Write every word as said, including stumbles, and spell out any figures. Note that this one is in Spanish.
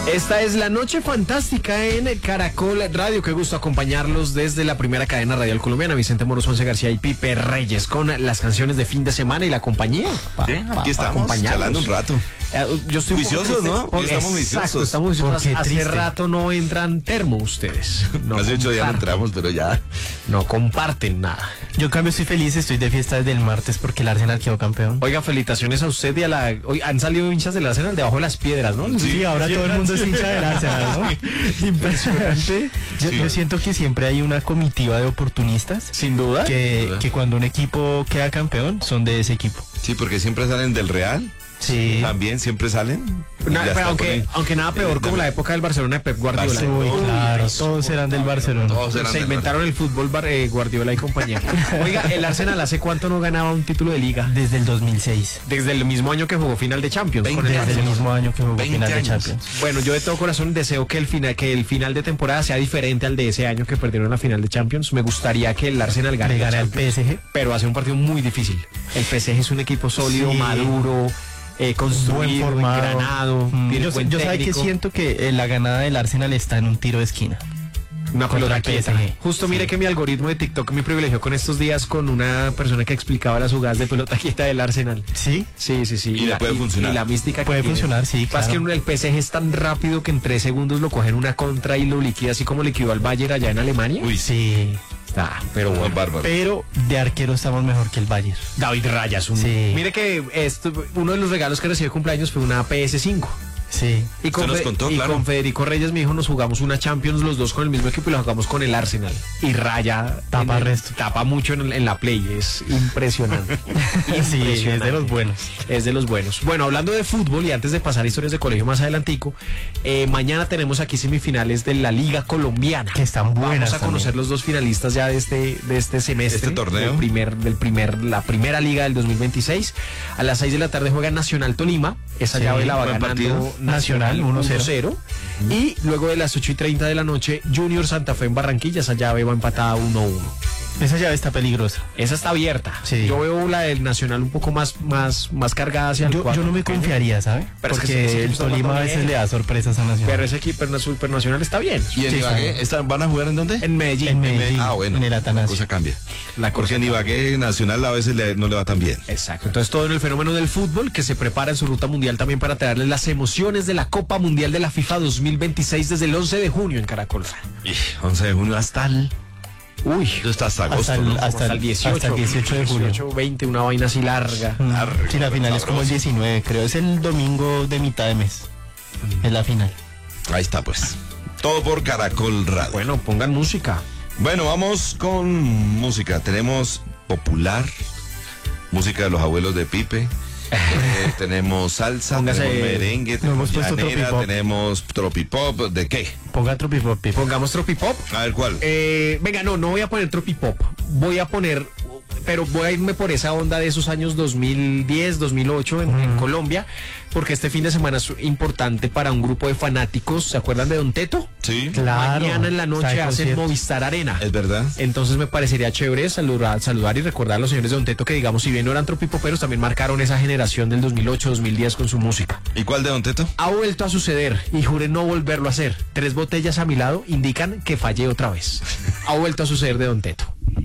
Esta es la noche fantástica en Caracol Radio. Qué gusto acompañarlos desde la primera cadena radial colombiana. Vicente Moros, Once García y Pipe Reyes con las canciones de fin de semana y la compañía. Pa, sí, pa, aquí estamos, charlando un rato. Yo estoy viciosos, ¿no? Porque, estamos viciosos. Exacto, estamos viciosos. Hace triste. rato no entran termo ustedes. No Hace ocho días no entramos, pero ya. No comparten nada. Yo en cambio estoy feliz, estoy de fiesta desde el martes porque el Arsenal quedó campeón. Oiga, felicitaciones a usted y a la... Hoy han salido hinchas del Arsenal debajo de las piedras, ¿no? Sí, sí, ahora sí, todo el mundo es hincha del Arsenal, ¿no? Impresionante. Yo, Sí. yo siento que siempre hay una comitiva de oportunistas. Sin duda. Que, duda. que cuando un equipo queda campeón son de ese equipo. Sí, porque siempre salen del Real. Sí. También siempre salen. Na- Ya pero está aunque, con el- aunque nada peor como la época del Barcelona de Pep Guardiola. Barcelona. Uy, claro, todos eran del Barcelona. Todos eran Se del inventaron el fútbol bar- eh, Guardiola y compañía. Oiga, el Arsenal hace cuánto no ganaba un título de liga. Desde el dos mil seis. Desde el mismo año que jugó final de Champions. veinte con el Desde el Arsenal. mismo año que jugó veinte final de años. Champions. Bueno, yo de todo corazón deseo que el final, que el final de temporada sea diferente al de ese año que perdieron la final de Champions. Me gustaría que el Arsenal gane Le la gane al Champions, P S G. pero hace un partido muy difícil. El P S G es un equipo sólido, Sí. maduro, eh, construido, Buen formado. engranado. Mm, tiene Yo, buen yo sabe que técnico. siento que eh, la ganada del Arsenal está en un tiro de esquina. Una pelota contra el P S quieta. G. Justo mire que mi algoritmo de TikTok me privilegió con estos días con una persona que explicaba las jugadas de pelota quieta del Arsenal. ¿Sí? Sí, sí, sí. Y le puede funcionar. Y la mística que Puede tiene. funcionar, sí, Pasa claro. que el P S G es tan rápido que en tres segundos lo cogen una contra y lo liquida, así como liquidó al Bayern allá en Alemania. Uy, Sí. Está, pero Juan bueno. Bárbaro. Pero de arquero estamos mejor que el Bayern. David Raya es un... Sí. Mire que esto, uno de los regalos que recibí de cumpleaños fue una P S cinco. Sí. Y con, Usted nos Fe- contó, y claro. con Federico Reyes, mi hijo, nos jugamos una Champions los dos con el mismo equipo y la jugamos con el Arsenal. Y Raya Tapa en el- resto. tapa mucho en, en la play, es impresionante. Sí, es Impresionante. de los buenos. Es de los buenos. Bueno, hablando de fútbol y antes de pasar a historias de colegio más adelantico, eh, mañana tenemos aquí semifinales de la Liga Colombiana. Que están buenas Vamos a conocer también. los dos finalistas ya de este, de este semestre. Este torneo. Del primer, del primer, la primera liga del dos mil veintiséis. A las seis de la tarde juega Nacional Tolima. Esa Sí, llave la va buen ganando partido. Nacional uno uno cero. Y luego de las ocho y treinta de la noche, Junior Santa Fe en Barranquilla. Esa llave va empatada uno a uno. Esa llave está peligrosa. Esa está abierta. Sí. Yo veo la del Nacional un poco más, más, más cargada hacia el Yo, cuadro yo no me pequeño. confiaría, ¿sabe? Pero es que Porque ese equipo el está Tolima a jugando veces bien. le da sorpresas a Nacional. Pero ese equipo el Super Nacional está bien. ¿Y en Sí, Ibagué sí. están- van a jugar en dónde? En Medellín. En Medellín. Ah, bueno. En el La Atanasio. cosa cambia. La Porque en Ibagué Nacional a veces le- no le va tan bien. Exacto. Entonces todo en el fenómeno del fútbol que se prepara en su ruta mundial también para traerles las emociones de la Copa Mundial de la FIFA dos mil veintiséis desde el once de junio en Caracol. Y once de junio hasta el... Uy. Esto está hasta agosto, Hasta el- ¿no? hasta Hasta el dieciocho. hasta el dieciocho de julio. dieciocho, veinte, una vaina así larga. Mm, Largo, Sí, la final es como el sabroso. diecinueve, creo. Es el domingo de mitad de mes. Es la final. Ahí está, pues. Todo por Caracol Radio. Bueno, pongan música. Bueno, vamos con música. Tenemos popular, música de los abuelos de Pipe. Eh, tenemos salsa, Póngase- tenemos merengue, No tenemos hemos puesto llanera, tropipop. tenemos tropipop. ¿De qué? Ponga tropipop. Pipe. Pongamos tropipop. A ver, ¿cuál? Eh, venga, no, no voy a poner tropipop. Voy a poner, pero voy a irme por esa onda de esos años dos mil diez, dos mil ocho en, en Colombia, porque este fin de semana es importante para un grupo de fanáticos. ¿Se acuerdan de Don Teto? Sí, Claro. Mañana en la Está noche de hacen concierto. Movistar Arena. es verdad. Entonces me parecería chévere saludar, saludar y recordar a los señores de Don Teto que, digamos, si bien no eran tropipoperos, también marcaron esa generación del dos mil ocho, dos mil diez con su música. ¿Y cuál de Don Teto? Ha vuelto a suceder y juré no volverlo a hacer. Tres botellas a mi lado indican que fallé otra vez. Ha vuelto a suceder de Don Teto.